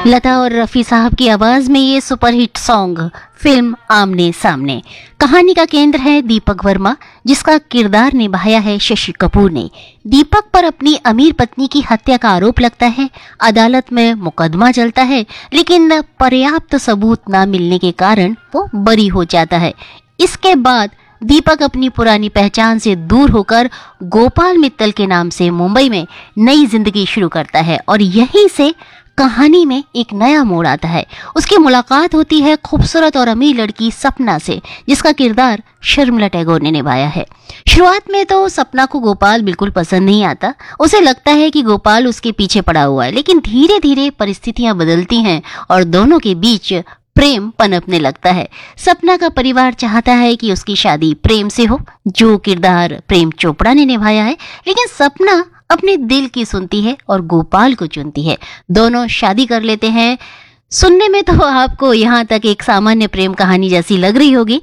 लता और रफ़ी साहब की आवाज में ये सुपरहिट सॉन्ग फिल्म आमने सामने। कहानी का केंद्र है दीपक वर्मा, जिसका किरदार निभाया है शशि कपूर ने। दीपक पर अपनी अमीर पत्नी की हत्या का आरोप लगता है। अदालत में मुकदमा चलता है, लेकिन पर्याप्त सबूत न मिलने के कारण वो बरी हो जाता है। इसके बाद दीपक अपनी पुरानी पहचान से दूर होकर गोपाल मित्तल के नाम से मुंबई में नई जिंदगी शुरू करता है और यहीं से कहानी में एक नया मोड़ आता है। उसकी मुलाकात होती है खूबसूरत और अमीर लड़की सपना से, जिसका किरदार शर्मिला टैगोर ने निभाया है। शुरुआत में तो सपना को गोपाल बिल्कुल पसंद नहीं आता। उसे लगता है कि गोपाल उसके पीछे पड़ा हुआ है, लेकिन धीरे धीरे परिस्थितियां बदलती हैं और दोनों के बीच प्रेम पनपने लगता है। सपना का परिवार चाहता है कि उसकी शादी प्रेम से हो, जो किरदार प्रेम चोपड़ा ने निभाया है, लेकिन सपना अपने दिल की सुनती है और गोपाल को चुनती है। दोनों शादी कर लेते हैं। सुनने में तो आपको यहाँ तक एक सामान्य प्रेम कहानी जैसी लग रही होगी,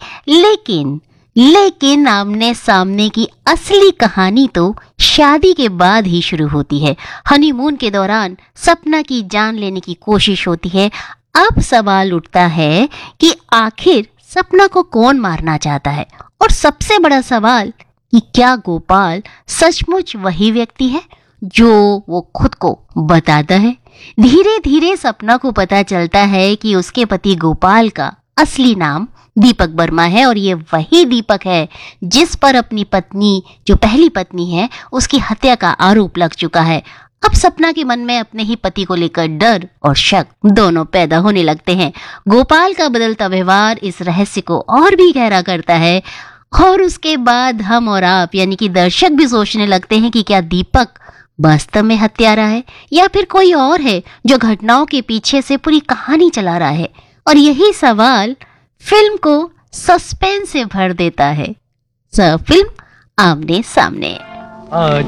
लेकिन आमने सामने की असली कहानी तो शादी के बाद ही शुरू होती है। हनीमून के दौरान सपना की जान लेने की कोशिश होती है। अब सवाल उठता है कि आखिर सपना को कौन मारना चाहता है, और सबसे बड़ा सवाल कि क्या गोपाल सचमुच वही व्यक्ति है जो वो खुद को बताता है। धीरे धीरे सपना को पता चलता है कि उसके पति गोपाल का असली नाम दीपक वर्मा है, और ये वही दीपक है जिस पर अपनी पत्नी, जो पहली पत्नी है, उसकी हत्या का आरोप लग चुका है। अब सपना के मन में अपने ही पति को लेकर डर और शक दोनों पैदा होने लगते हैं। गोपाल का बदलता व्यवहार इस रहस्य को और भी गहरा करता है, और उसके बाद हम और आप यानी कि दर्शक भी सोचने लगते हैं कि क्या दीपक वास्तव में हत्यारा है या फिर कोई और है जो घटनाओं के पीछे से पूरी कहानी चला रहा है। और यही सवाल फिल्म को सस्पेंस से भर देता है। फिल्म आमने सामने।